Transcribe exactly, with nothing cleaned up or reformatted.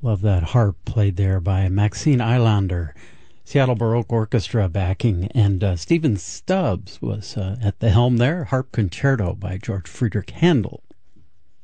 Love that harp played there by Maxine Eilander, Seattle Baroque Orchestra backing, and uh, Stephen Stubbs was uh, at the helm there. Harp Concerto by George Friedrich Handel.